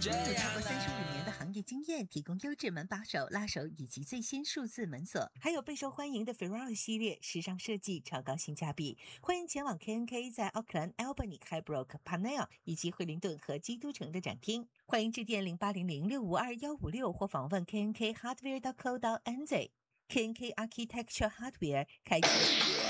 有超过35年的行业经验，提供优质门把手、拉手以及最新数字门锁，还有备受欢迎的 Ferrari 系列，时尚设计，超高性价比。欢迎前往 KNK 在奥克兰、Albany、Highbrook、Parnell 以及惠灵顿和基督城的展厅。欢迎致电0800-652-156或访问 KNK Hardware.co.nz。KNK Architecture Hardware 开启。